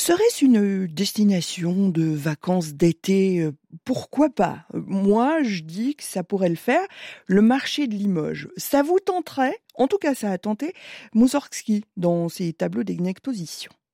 Serait-ce une destination de vacances d'été? Pourquoi pas? Moi, je dis que ça pourrait le faire. Le marché de Limoges, ça vous tenterait? En tout cas, ça a tenté Moussorgsky dans ses tableaux d'exposition.